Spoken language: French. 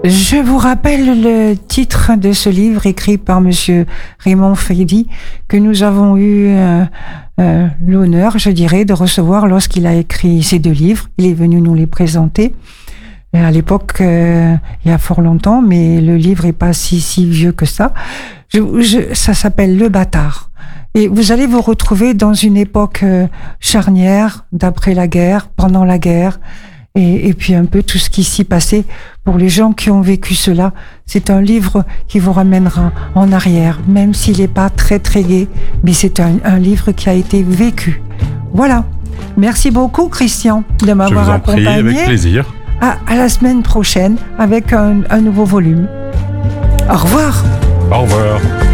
Je vous rappelle le titre de ce livre écrit par Monsieur Raymond Fady, que nous avons eu l'honneur, je dirais, de recevoir lorsqu'il a écrit ces 2 livres. Il est venu nous les présenter. À l'époque, il y a fort longtemps, mais le livre est pas si vieux que ça. Ça s'appelle Le Bâtard. Et vous allez vous retrouver dans une époque charnière, d'après la guerre, pendant la guerre, et puis un peu tout ce qui s'y passait pour les gens qui ont vécu cela. C'est un livre qui vous ramènera en arrière, même s'il n'est pas très gai, mais c'est un livre qui a été vécu. Voilà. Merci beaucoup, Christian, de m'avoir accompagné. Je vous en prie, avec plaisir. À la semaine prochaine avec un nouveau volume. Au revoir. Au revoir.